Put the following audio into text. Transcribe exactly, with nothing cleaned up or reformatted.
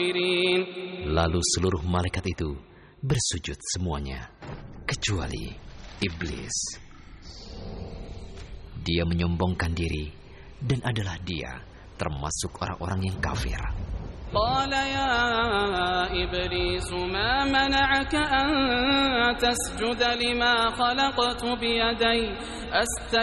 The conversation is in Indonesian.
Lalu seluruh malaikat itu bersujud semuanya, kecuali iblis. Dia menyombongkan diri dan adalah dia termasuk orang-orang yang kafir. قال يا إبليس ما منعك أن تسجد لما خلقت بيدي